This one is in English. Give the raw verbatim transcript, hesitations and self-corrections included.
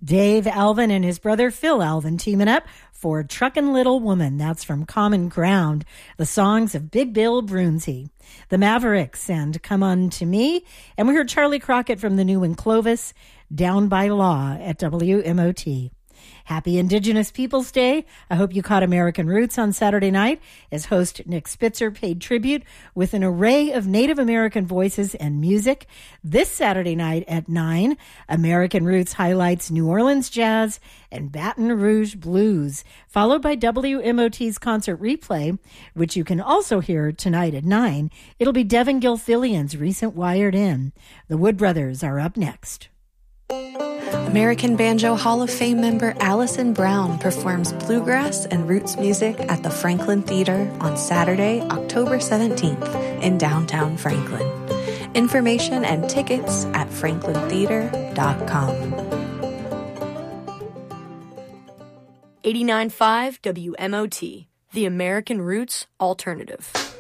Dave Alvin and his brother Phil Alvin teaming up for Truckin' Little Woman. That's from Common Ground, the songs of Big Bill Brunsey. The Mavericks and Come On To Me. And we heard Charlie Crockett from the New in Clovis, Down by Law at W M O T. Happy Indigenous Peoples Day. I hope you caught American Roots on Saturday night as host Nick Spitzer paid tribute with an array of Native American voices and music. This Saturday night at nine, American Roots highlights New Orleans jazz and Baton Rouge blues, followed by W M O T's concert replay, which you can also hear tonight at nine. It'll be Devin Gilfillian's recent Wired In. The Wood Brothers are up next. American Banjo Hall of Fame member Allison Brown performs bluegrass and roots music at the Franklin Theater on Saturday, October seventeenth in downtown Franklin. Information and tickets at franklin theater dot com. eighty-nine point five W M O T, the American Roots Alternative.